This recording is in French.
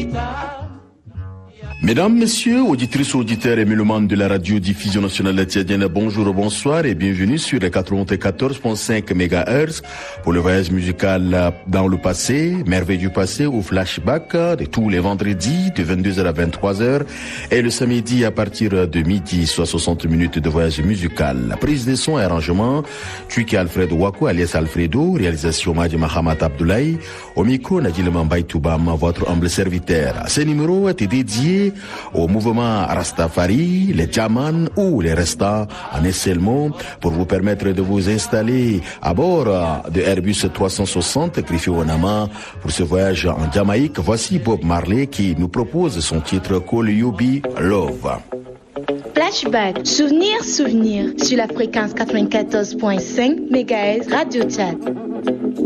Mesdames, Messieurs, auditrices, auditeurs et mélomanes de la radio-diffusion nationale tchadienne, bonjour, bonsoir et bienvenue sur les 94.5 MHz pour le voyage musical dans le passé, merveille du passé ou flashback de tous les vendredis de 22h à 23h et le samedi à partir de midi, soit 60 minutes de voyage musical. La prise de son et arrangement, Tuiki Alfredo Wakou alias Alfredo, réalisation Madi Mahamat Abdoulaye, au micro Nadil Mambaye Toubam, votre humble serviteur. Ce numéro est dédié au mouvement Rastafari, les Djaman ou les Restants en un seul mot pour vous permettre de vous installer à bord de Airbus 360 Griffith Onama pour ce voyage en Jamaïque. Voici Bob Marley qui nous propose son titre Call You Be Love. Flashback, souvenir sur la fréquence 94.5 MHz Radio Tchad.